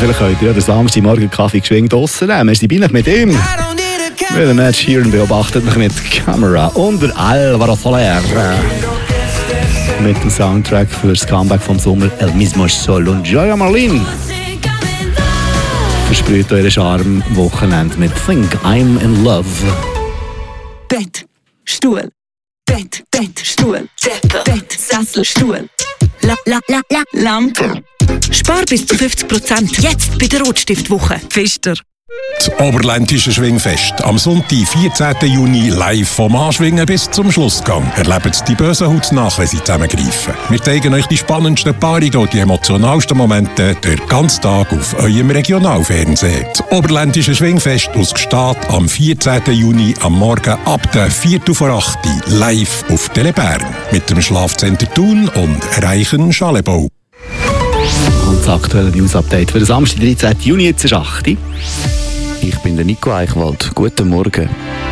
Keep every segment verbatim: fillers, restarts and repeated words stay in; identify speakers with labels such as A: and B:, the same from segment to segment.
A: vielleicht könnt ihr ja den Samstagmorgen Kaffee geschwingt draussen nehmen. Wir sind bei mit ihm. Wir Ed Sheeran beobachtet mich mit Camera und der Alvaro Soler. Mit dem Soundtrack für das Comeback vom Sommer El Mismo Sol und Joya Marlin. Versprüht euren Charme Wochenende mit Think I'm in Love.
B: Bett, Stuhl, Bett, Bett, Stuhl, Decke, Bett, Sessel, Stuhl, la, la, la, la, Lampe. Spar bis zu fünfzig Prozent jetzt bei der Rotstiftwoche. Pfister.
C: Das Oberländische Schwingfest. Am Sonntag, vierzehnten Juni, live vom Anschwingen bis zum Schlussgang. Erlebt die bösen Huts nach, wenn sie zusammengreifen. Wir zeigen euch die spannendsten Paarungen und die emotionalsten Momente den ganzen Tag auf eurem Regionalfernsehen. Das Oberländische Schwingfest aus Gstaad am vierzehnten Juni am Morgen ab der viertel vor acht live auf Telebern. Mit dem Schlafcenter Thun und reichen Schalebau.
A: Und das aktuelle News-Update für den Samstag, dreizehnten Juni, jetzt ist acht Uhr.
D: Ich bin der Nico Eichwald. Guten Morgen.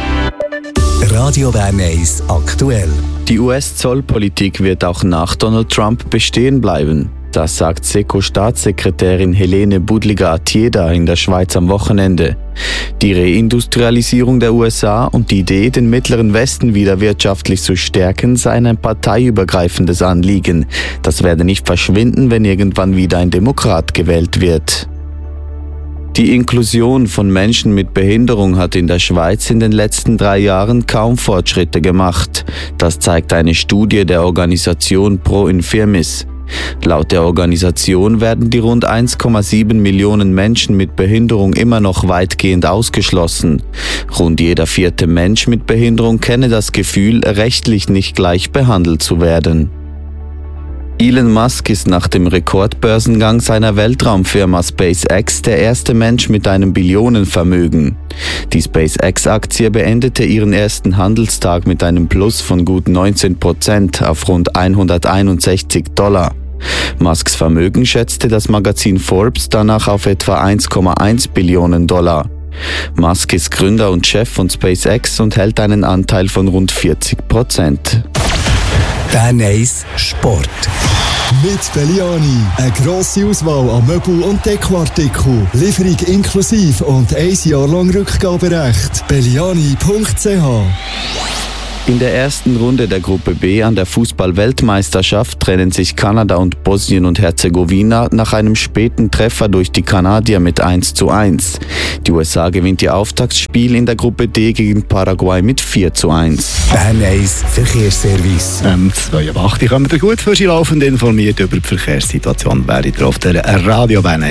E: Radio Bern eins aktuell.
D: Die U S-Zollpolitik wird auch nach Donald Trump bestehen bleiben. Das sagt S E C O-Staatssekretärin Helene Budliger-Attieda in der Schweiz am Wochenende. Die Reindustrialisierung der U S A und die Idee, den Mittleren Westen wieder wirtschaftlich zu stärken, sei ein parteiübergreifendes Anliegen. Das werde nicht verschwinden, wenn irgendwann wieder ein Demokrat gewählt wird. Die Inklusion von Menschen mit Behinderung hat in der Schweiz in den letzten drei Jahren kaum Fortschritte gemacht. Das zeigt eine Studie der Organisation Pro Infirmis. Laut der Organisation werden die rund eins Komma sieben Millionen Menschen mit Behinderung immer noch weitgehend ausgeschlossen. Rund jeder vierte Mensch mit Behinderung kenne das Gefühl, rechtlich nicht gleich behandelt zu werden. Elon Musk ist nach dem Rekordbörsengang seiner Weltraumfirma SpaceX der erste Mensch mit einem Billionenvermögen. Die SpaceX-Aktie beendete ihren ersten Handelstag mit einem Plus von gut neunzehn Prozent auf rund hunderteinundsechzig Dollar. Musks Vermögen schätzte das Magazin Forbes danach auf etwa eins Komma eins Billionen Dollar. Musk ist Gründer und Chef von SpaceX und hält einen Anteil von rund vierzig Prozent.
E: Bern eins Sport.
F: Mit Belliani. Eine grosse Auswahl an Möbel- und Dekoartikeln. Lieferung inklusive und ein Jahr lang Rückgaberecht. belliani punkt c h.
D: In der ersten Runde der Gruppe B an der Fußball-Weltmeisterschaft trennen sich Kanada und Bosnien und Herzegowina nach einem späten Treffer durch die Kanadier mit eins zu eins. Die U S A gewinnt ihr Auftaktspiel in der Gruppe D gegen Paraguay mit vier zu eins.
E: Bern eins Verkehrsservice.
A: Ähm, zwei Uhr acht Uhr kommen wir gut für Sie laufend informiert über die Verkehrssituation. Werdet ihr auf der Radio Bern